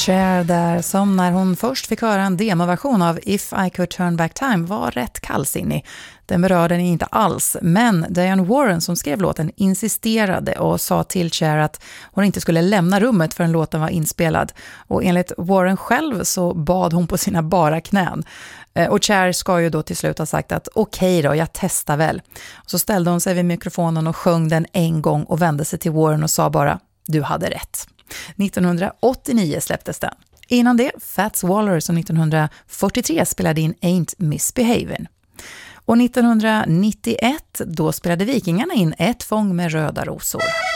Cher där, som när hon först fick höra en demoversion av If I Could Turn Back Time var rätt kallsinnig. Den berörde ni inte alls, men Diane Warren som skrev låten insisterade och sa till Cher att hon inte skulle lämna rummet förrän låten var inspelad. Och enligt Warren själv så bad hon på sina bara knän. Och Cher ska ju då till slut ha sagt att okej då, jag testar väl. Och så ställde hon sig vid mikrofonen och sjöng den en gång och vände sig till Warren och sa bara, du hade rätt. 1989 släpptes den. Innan det, Fats Waller som 1943 spelade in Ain't Misbehavin'. Och 1991 då spelade Vikingarna in Ett fång med röda rosor.